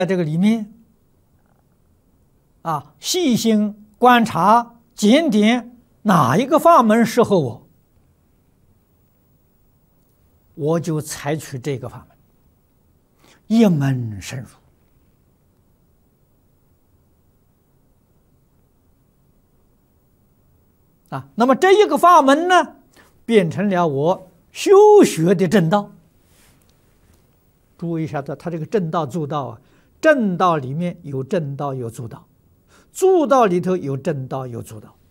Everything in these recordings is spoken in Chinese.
在这个里面细心观察检点哪一个法门适合我，我就采取这个法门，一门深入。那么这一个法门呢，变成了我修学的正道。注意一下，它这个正道、助道正道里面有正道有助道，助道里头有正道有助道。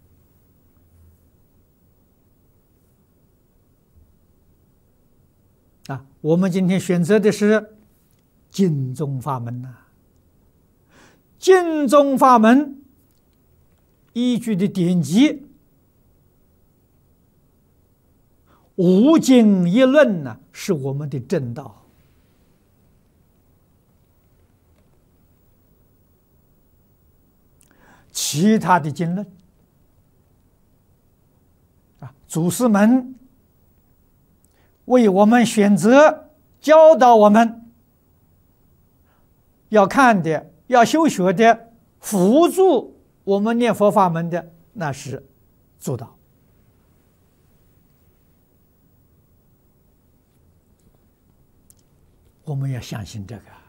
我们今天选择的是净宗法门呐。净宗法门依据的典籍无经一论呢，是我们的正道。其他的经论祖师们为我们选择教导我们要看的、要修学的、辅助我们念佛法门的，那是助道。我们要相信这个。